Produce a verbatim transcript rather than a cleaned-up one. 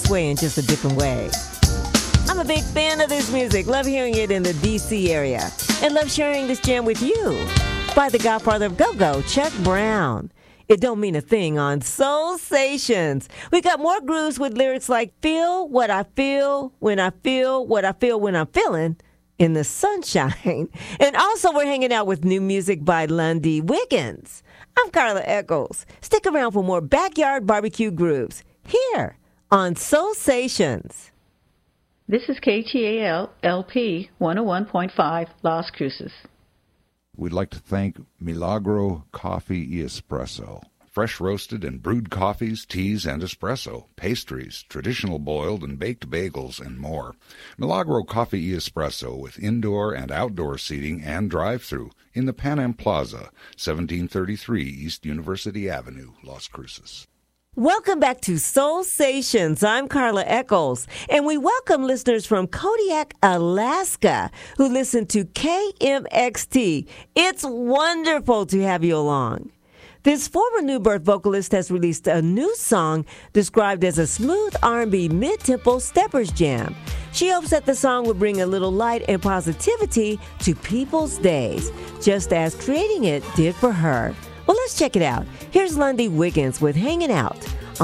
this way in just a different way. I'm a big fan of this music. Love hearing it in the D C area. And love sharing this jam with you. By the godfather of go-go, Chuck Brown. It don't mean a thing on Soulsations. We got more grooves with lyrics like feel what I feel when I feel what I feel when I'm feeling in the sunshine. And also we're hanging out with new music by Lundy Wiggins. I'm Carla Echols. Stick around for more backyard barbecue grooves here on Soulsations. This is K T A L L P one oh one point five Las Cruces. We'd like to thank Milagro Coffee y Espresso. Fresh roasted and brewed coffees, teas, and espresso, pastries, traditional boiled and baked bagels, and more. Milagro Coffee y Espresso with indoor and outdoor seating and drive-thru in the Pan Am Plaza, seventeen thirty-three East University Avenue, Las Cruces. Welcome back to Soulsations. I'm Carla Echols, and we welcome listeners from Kodiak, Alaska, who listen to K M X T. It's wonderful to have you along. This former New Birth vocalist has released a new song described as a smooth R and B mid-tempo steppers jam. She hopes that the song will bring a little light and positivity to people's days, just as creating it did for her. Well, let's check it out. Here's Lundy Wiggins with Hanging Out